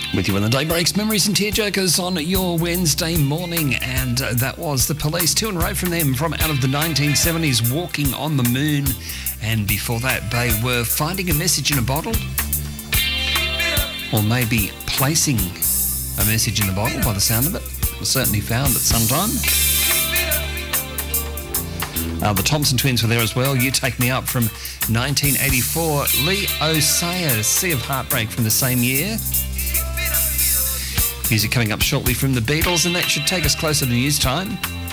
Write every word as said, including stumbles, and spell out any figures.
With you on the Daybreaks, memories and tearjerkers on your Wednesday morning, and uh, that was The Police, two in a row from them from out of the nineteen seventies, Walking on the Moon, and before that they were Finding a Message in a Bottle, or maybe Placing a Message in a Bottle by the sound of it. It was certainly found at some time. Uh, the Thompson Twins were there as well. You Take Me Up from nineteen eighty-four. Lee O'Sayer, Sea of Heartbreak from the same year. Music coming up shortly from the Beatles, and that should take us closer to news time.